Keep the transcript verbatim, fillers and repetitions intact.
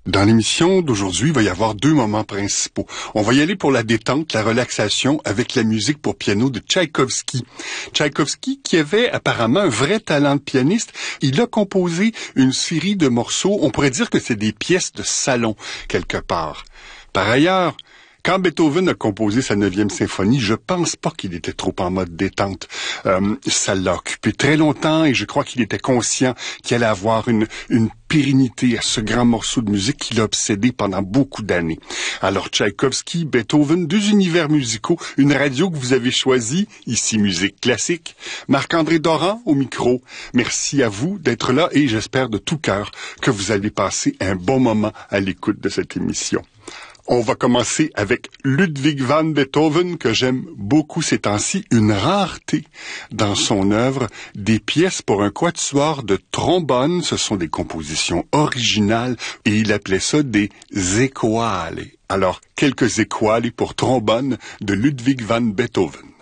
Dans l'émission d'aujourd'hui, il va y avoir deux moments principaux. On va y aller pour la détente, la relaxation avec la musique pour piano de Tchaïkovski. Tchaïkovski, qui avait apparemment un vrai talent de pianiste, il a composé une série de morceaux, on pourrait dire que c'est des pièces de salon, quelque part. Par ailleurs, quand Beethoven a composé sa neuvième symphonie, je pense pas qu'il était trop en mode détente. Euh, ça l'a occupé très longtemps et je crois qu'il était conscient qu'il allait avoir une, une pérennité à ce grand morceau de musique qui l'a obsédé pendant beaucoup d'années. Alors Tchaïkovski, Beethoven, deux univers musicaux, une radio que vous avez choisie, ici Musique Classique. Marc-André Doran au micro. Merci à vous d'être là et j'espère de tout cœur que vous allez passer un bon moment à l'écoute de cette émission. On va commencer avec Ludwig van Beethoven, que j'aime beaucoup ces temps-ci, une rareté dans son œuvre, des pièces pour un quatuor de trombone, ce sont des compositions originales, et il appelait ça des équales. Alors, quelques équales pour trombone de Ludwig van Beethoven.